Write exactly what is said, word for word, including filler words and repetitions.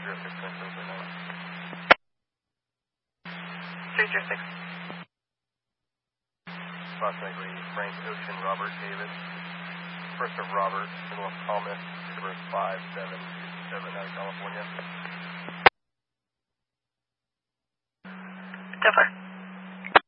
zero six nine seven nine. three zero six. Approximately Frank Ocean Robert David. First of Robert, middle of Thomas, number five seven two seven out of California. So far.